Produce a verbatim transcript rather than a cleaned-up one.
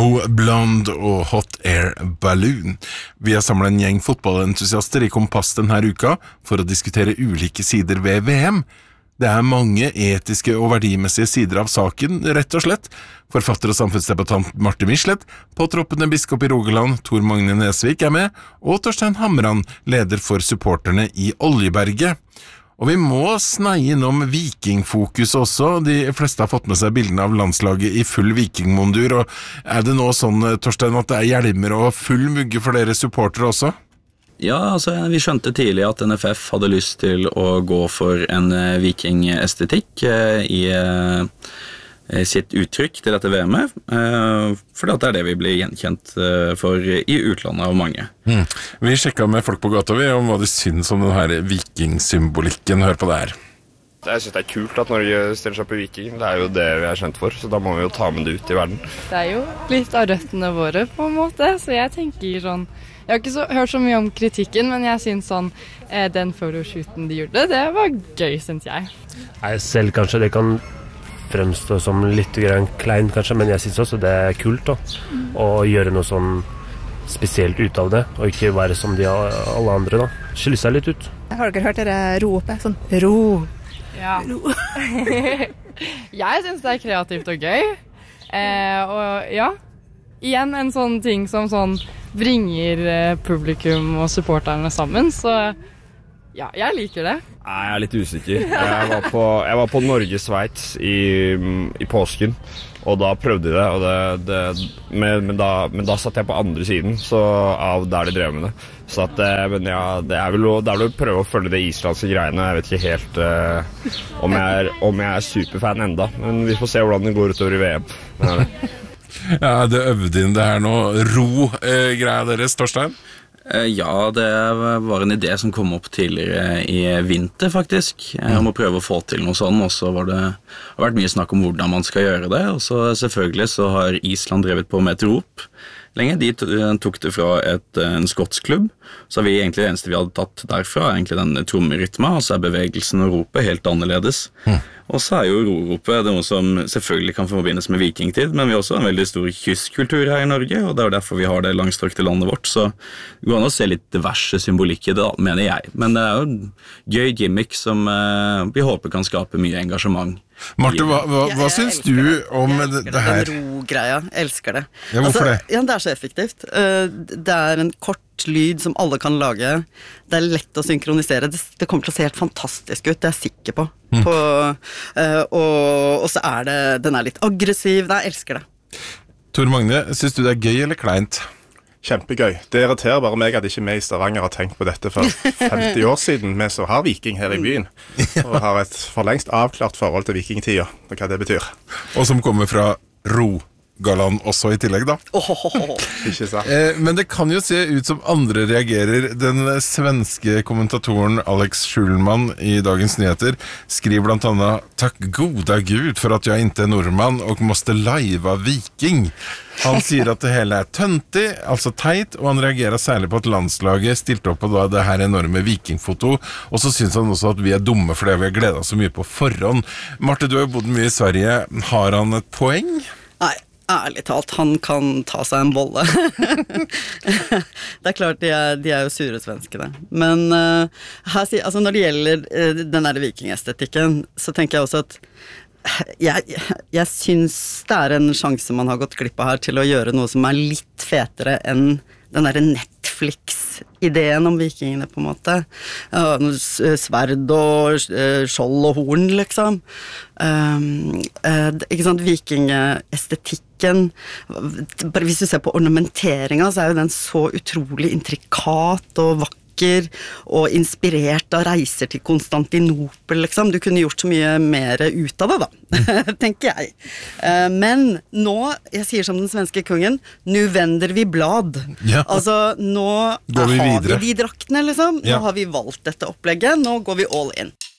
No Blonde og Hot Air Balloon. Vi har samlet en gjeng fotballentusiaster i Kompass denne uka for å diskutere ulike sider ved V M. Det er mange etiske og verdimessige sider av saken, rett og slett. Forfatter og samfunnsdebattant Marte Michelet, påtroppende biskop i Rogaland, Tor Magne Nesvik er med, og Torstein Hamran, leder for supporterne i Oljeberget. Og vi må sneie innom vikingfokus også. De fleste har fått med seg bildene av landslaget i full vikingmondur, og er det nå sånn, Torstein, at det er hjelmer og full mugge for dere supportere også? Ja, altså vi skjønte tidlig at N F F hadde lyst til å gå for en vikingestetikk i sitt uttrykk til dette V M-et, for det er det vi blir gjenkjent for i utlandet av mange. Mm. Vi sjekket med folk på gata vi om hva de synes om denne vikingsymbolikken. Hør på det her. Jeg synes det er kult at Norge stiller seg på viking. Det er jo det vi er kjent for, så da må vi jo ta med det ut i verden. Det er jo litt av røttene våre på en måte, så jeg tenker sånn, jeg har ikke så, hørt så mye om kritikken, men jeg synes sånn, eh, den photoshooten de gjorde, det var gøy, synes jeg. Jeg selv kanskje det kan fremstå som litt grann klein kanskje, men jeg synes også det er kult da, mm. å gjøre noe sånn spesielt ut av det, og ikke være som de alle andre da. Skille seg litt ut. Har dere hørt dere rope? Sånn, ro. Ja. Ro. Jeg synes det er kreativt og gøy, eh, og ja, igjen en sånn ting som sånn bringer eh, publikum og supporterne sammen, så ja, jeg liker det. Nei, jeg er litt usikker. Jeg var på, jeg var på Norge-Sveits i, i påsken, og da prøvde de det, og det, det men, men, da, men da satt jeg på andre siden så av der de drev med det. Så at, men ja, det er vel å, det er vel å prøve å følge det islandske greiene. Jeg vet ikke helt uh, om, jeg er, om jeg er superfan enda, men vi får se hvordan det går utover i V M. Men er det. Ja, det øvde inn det her nå. Ro-greia eh, deres, Torstein? Ja, det var en idé som kom opp tidligere i vinter faktisk, om å prøve å få til noe sånn, og så var det, det har vært mye snakk om hvordan man skal gjøre det, og så selvfølgelig så har Island drevet på med et rop lenge. De tok det fra et, en skotsk klubb, så har vi egentlig det eneste vi hadde tatt derfra, egentlig den trommerytma, og så er bevegelsen og ropet helt annerledes. Mm. Og så er jo ro-ropet det noe som selvfølgelig kan forbindes med vikingtid, men vi har også en veldig stor kystkultur her i Norge, og det er derfor vi har det langstrakte landet vårt, så det går an å se litt diverse symbolikk i det, mener jeg. Men det er jo en gøy gimmick som eh, vi håper kan skape mye engasjement. Marte, hva, hva, hva ja, syns du det. om det, det her? Den ro-greia, jeg elsker det. Ja, hvorfor altså, det? Ja, det er så effektivt. Det er en kort lyd som alle kan lage. Det er lett å synkronisere. Det, det kommer til å se helt fantastisk ut, det er jeg sikker på. Mm. på og, og så er det, den er litt aggressiv. Nei, jeg elsker det. Tor Magne, syns du det er gøy eller kleint? Kjempegøy. Det irriterer bare meg at ikke vi i Stavanger har tenkt på dette for femti år siden, vi som har viking her i byen, og har et for lengst avklart forhold til vikingtida, og hva det betyr. Og som kommer fra Rogaland også i tillegg da. Oh. Ikke sant? Eh, men det kan jo se ut som andre reagerer. Den svenske kommentatoren Alex Schulman i Dagens Nyheter skriver blant annet «Takk goda Gud for at jeg ikke er nordmann og måste laiva viking». Han sier at det hele er tøntig, altså teit, og han reagerer særlig på at landslaget stilte opp på da, det her enorme vikingfoto, og så synes han også at vi er dumme fordi vi har gledet så mye på forhånd. Marte, du har jo bodd mye i Sverige. Har han et poeng? Nei. Ærlig talt, han kan ta seg en bolle. Det er klart, de er, de er jo sure svenskene. Men uh, her, altså, når det gjelder uh, den der vikingestetikken, så tenker jeg også at jeg, jeg synes det er en sjanse man har gått glipp av her til å gjøre noe som er litt fetere enn den der Netflix-ideen om vikingene, på en måte. Ja, sverd og skjold og horn, liksom. Um, uh, ikke sant, vikingestetikken, bare hvis du ser på ornamenteringen, så er jo den så utrolig intrikat og vakker, og inspirert av reiser til Konstantinopel, liksom. Du kunne gjort så mye mer ut av det, da, tenker jeg. Men nå, jeg sier som den svenske kongen, nå vender vi blad. Ja. Altså, nå vi har vi de draktene, liksom. Nå ja. har vi valgt dette opplegget, nå går vi all in.